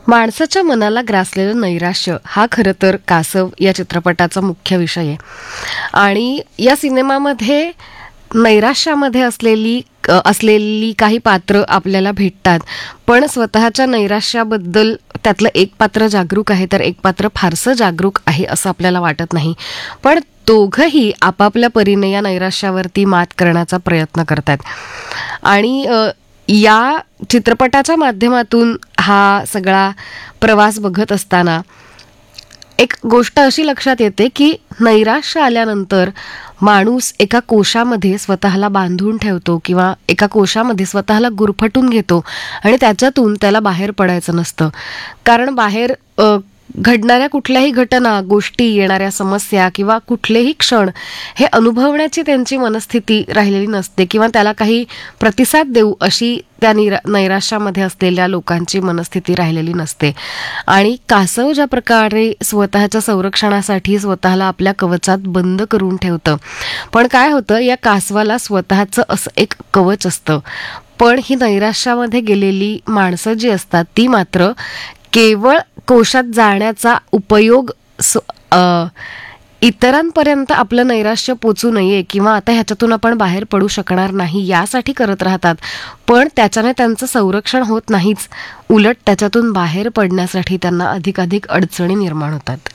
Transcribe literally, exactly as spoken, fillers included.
माणसाच्या मनाला ग्रासलेलं नैराश्य हा खरं तर कासव या चित्रपटाचा मुख्य विषय आहे. आणि या सिनेमामध्ये नैराश्यामध्ये असलेली अ, असलेली काही पात्र आपल्याला भेटतात, पण स्वतःच्या नैराश्याबद्दल त्यातलं एक पात्र जागरूक आहे तर एक पात्र फारसं जागरूक आहे असं आपल्याला वाटत नाही. पण दोघंही आपापल्या परीने या नैराश्यावरती मात करण्याचा प्रयत्न करतात. आणि अ, या चित्रपटाच्या माध्यमातून हा सगळा प्रवास बघत असताना एक गोष्ट अशी लक्षात येते की नैराश्य आल्यानंतर माणूस एका कोशामध्ये स्वतःला बांधून ठेवतो किंवा एका कोशामध्ये स्वतःला गुरफटून घेतो आणि त्याच्यातून त्याला बाहेर पडायचं नसतं. कारण बाहेर अ, घडणाऱ्या कुठल्याही घटना, गोष्टी, येणाऱ्या समस्या किंवा कुठलेही क्षण हे अनुभवण्याची त्यांची मनस्थिती राहिलेली नसते किंवा त्याला काही प्रतिसाद देऊ अशी त्या निरा नैराश्यामध्ये असलेल्या लोकांची मनस्थिती राहिलेली नसते. आणि कासव ज्या प्रकारे स्वतःच्या संरक्षणासाठी स्वतःला आपल्या कवचात बंद करून ठेवतं, पण काय होतं, या कासवाला स्वतःचं असं एक कवच असतं. पण ही नैराश्यामध्ये गेलेली माणसं जी असतात ती मात्र केवळ कोशात जाण्याचा उपयोग स- अ, इतरांपर्यंत आपलं नैराश्य पोचू नये किंवा आता ह्याच्यातून आपण बाहेर पडू शकणार नाही यासाठी करत राहतात. पण त्याच्याने त्यांचं संरक्षण होत नाहीच, उलट त्याच्यातून बाहेर पडण्यासाठी त्यांना अधिकाधिक अडचणी निर्माण होतात.